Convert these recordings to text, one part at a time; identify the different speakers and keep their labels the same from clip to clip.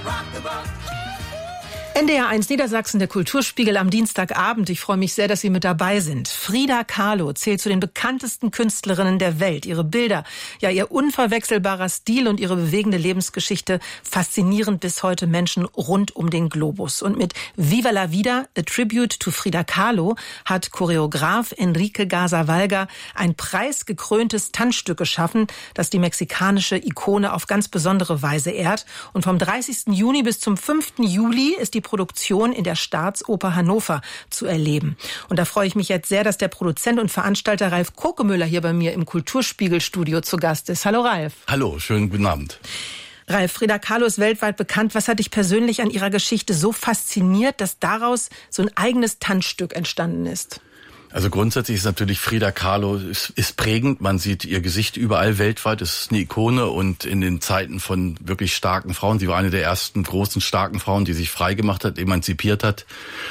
Speaker 1: NDR1 Niedersachsen, der Kulturspiegel am Dienstagabend. Ich freue mich sehr, dass Sie mit dabei sind. Frida Kahlo zählt zu den bekanntesten Künstlerinnen der Welt. Ihre Bilder, ja ihr unverwechselbarer Stil und ihre bewegende Lebensgeschichte faszinieren bis heute Menschen rund um den Globus. Und mit Viva la Vida, a Tribute to Frida Kahlo, hat Choreograf Enrique Garzawalga ein preisgekröntes Tanzstück geschaffen, das die mexikanische Ikone auf ganz besondere Weise ehrt. Und vom 30. Juni bis zum 5. Juli ist die Produktion in der Staatsoper Hannover zu erleben. Und da freue ich mich jetzt sehr, dass der Produzent und Veranstalter Ralf Kokemüller hier bei mir im Kulturspiegel-Studio zu Gast ist. Hallo Ralf.
Speaker 2: Hallo, schönen guten Abend.
Speaker 1: Ralf, Frida Kahlo ist weltweit bekannt. Was hat dich persönlich an ihrer Geschichte so fasziniert, dass daraus so ein eigenes Tanzstück entstanden ist?
Speaker 2: Also grundsätzlich ist natürlich Frida Kahlo ist prägend. Man sieht ihr Gesicht überall weltweit. Es ist eine Ikone und in den Zeiten von wirklich starken Frauen. Sie war eine der ersten großen starken Frauen, die sich frei gemacht hat, emanzipiert hat.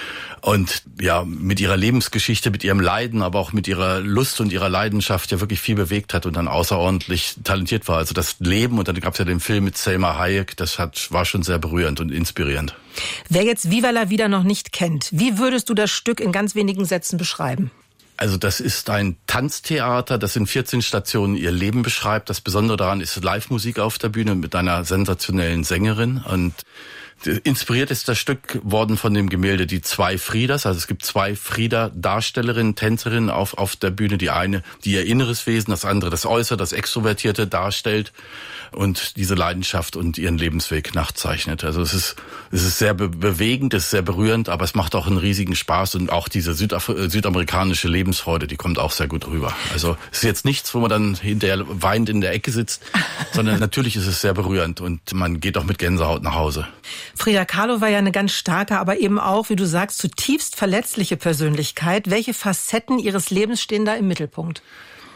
Speaker 2: Und ja, mit ihrer Lebensgeschichte, mit ihrem Leiden, aber auch mit ihrer Lust und ihrer Leidenschaft ja wirklich viel bewegt hat und dann außerordentlich talentiert war. Also das Leben, und dann gab es ja den Film mit Selma Hayek, war schon sehr berührend und inspirierend.
Speaker 1: Wer jetzt Viva la Vida noch nicht kennt, wie würdest du das Stück in ganz wenigen Sätzen beschreiben?
Speaker 2: Also das ist ein Tanztheater, das in 14 Stationen ihr Leben beschreibt. Das Besondere daran ist Live-Musik auf der Bühne mit einer sensationellen Sängerin. Und inspiriert ist das Stück worden von dem Gemälde Die zwei Fridas. Also es gibt zwei Frida-Darstellerinnen, Tänzerinnen auf der Bühne. Die eine, die ihr inneres Wesen, das andere das Äußere, das Extrovertierte darstellt und diese Leidenschaft und ihren Lebensweg nachzeichnet. Also es ist sehr bewegend, es ist sehr berührend, aber es macht auch einen riesigen Spaß und auch diese südamerikanische Lebensfreude, die kommt auch sehr gut rüber. Also es ist jetzt nichts, wo man dann hinterher weinend in der Ecke sitzt, sondern natürlich ist es sehr berührend und man geht auch mit Gänsehaut nach Hause.
Speaker 1: Frida Kahlo war ja eine ganz starke, aber eben auch, wie du sagst, zutiefst verletzliche Persönlichkeit. Welche Facetten ihres Lebens stehen da im Mittelpunkt?